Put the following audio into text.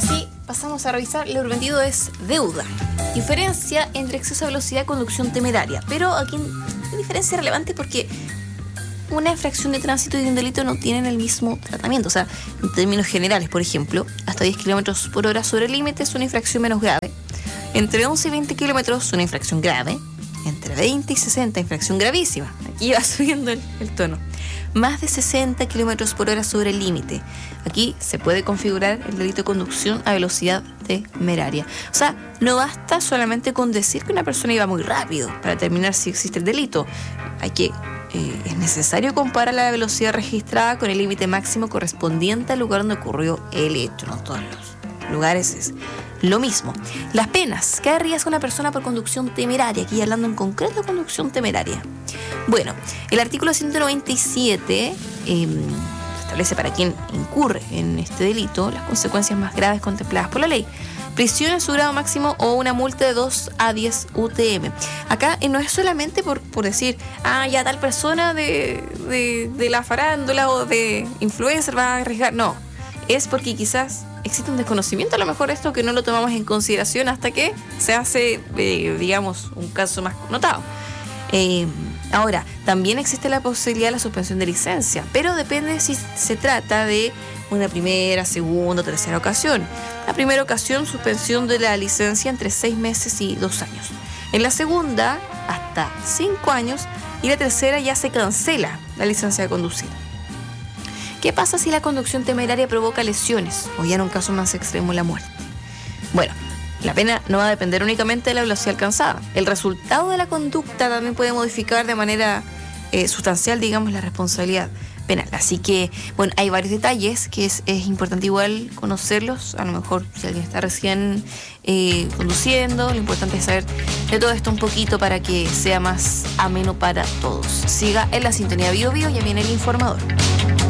Ahora sí, pasamos a revisar. Lo prometido es deuda. Diferencia entre exceso de velocidad y conducción temeraria. Pero aquí hay diferencia relevante porque una infracción de tránsito y un delito no tienen el mismo tratamiento. O sea, en términos generales, por ejemplo, hasta 10 kilómetros por hora sobre el límite es una infracción menos grave. Entre 11 y 20 kilómetros, una infracción grave. Entre 20 y 60, infracción gravísima. Aquí va subiendo el tono. Más de 60 kilómetros por hora sobre el límite. Aquí se puede configurar el delito de conducción a velocidad temeraria. O sea, no basta solamente con decir que una persona iba muy rápido para determinar si existe el delito. Es necesario comparar la velocidad registrada con el límite máximo correspondiente al lugar donde ocurrió el hecho. No todos los lugares es lo mismo. Las penas. ¿Qué arriesga una persona por conducción temeraria? Aquí hablando en concreto de conducción temeraria. Bueno, el artículo 197 establece para quien incurre en este delito las consecuencias más graves contempladas por la ley. Prisión en su grado máximo o una multa de 2 a 10 UTM. Acá no es solamente por decir, ya tal persona de la farándula o de influencer va a arriesgar. No, es porque quizás existe un desconocimiento, a lo mejor esto que no lo tomamos en consideración hasta que se hace, digamos, un caso más connotado. Ahora, también existe la posibilidad de la suspensión de licencia, pero depende si se trata de una primera, segunda o tercera ocasión. La primera ocasión, suspensión de la licencia entre 6 meses y 2 años. En la segunda, hasta 5 años. Y la tercera ya se cancela la licencia de conducir. ¿Qué pasa si la conducción temeraria provoca lesiones o ya en un caso más extremo la muerte? Bueno, la pena no va a depender únicamente de la velocidad alcanzada. El resultado de la conducta también puede modificar de manera sustancial, digamos, la responsabilidad penal. Así que, bueno, hay varios detalles que es importante igual conocerlos. A lo mejor si alguien está recién conduciendo, lo importante es saber de todo esto un poquito para que sea más ameno para todos. Siga en la sintonía Bio Bio, ya viene el informador.